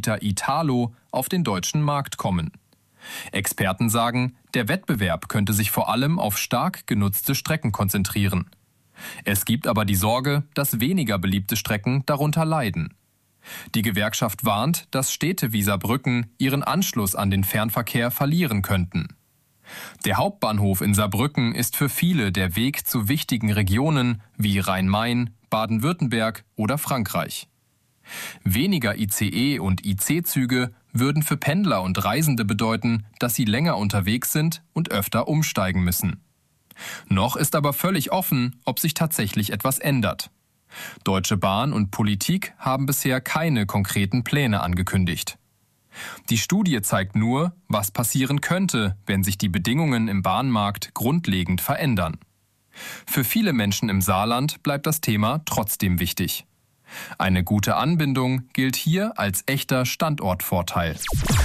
Anbieter Italo auf den deutschen Markt kommen. Experten sagen, der Wettbewerb könnte sich vor allem auf stark genutzte Strecken konzentrieren. Es gibt aber die Sorge, dass weniger beliebte Strecken darunter leiden. Die Gewerkschaft warnt, dass Städte wie Saarbrücken ihren Anschluss an den Fernverkehr verlieren könnten. Der Hauptbahnhof in Saarbrücken ist für viele der Weg zu wichtigen Regionen wie Rhein-Main, Baden-Württemberg oder Frankreich. Weniger ICE und IC-Züge würden für Pendler und Reisende bedeuten, dass sie länger unterwegs sind und öfter umsteigen müssen. Noch ist aber völlig offen, ob sich tatsächlich etwas ändert. Deutsche Bahn und Politik haben bisher keine konkreten Pläne angekündigt. Die Studie zeigt nur, was passieren könnte, wenn sich die Bedingungen im Bahnmarkt grundlegend verändern. Für viele Menschen im Saarland bleibt das Thema trotzdem wichtig. Eine gute Anbindung gilt hier als echter Standortvorteil.